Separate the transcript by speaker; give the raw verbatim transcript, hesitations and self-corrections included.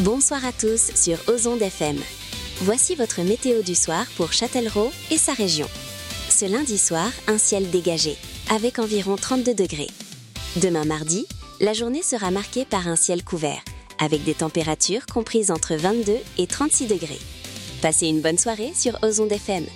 Speaker 1: Bonsoir à tous sur Ozonde F M. Voici votre météo du soir pour Châtellerault et sa région. Ce lundi soir, un ciel dégagé, avec environ trente-deux degrés. Demain mardi, la journée sera marquée par un ciel couvert, avec des températures comprises entre vingt-deux et trente-six degrés. Passez une bonne soirée sur Ozonde F M.